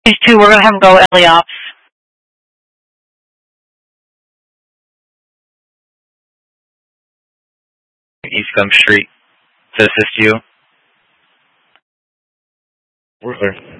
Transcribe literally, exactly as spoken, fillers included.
These two, we're going to have them go Eliops. East Gum Street to assist you. We're clear.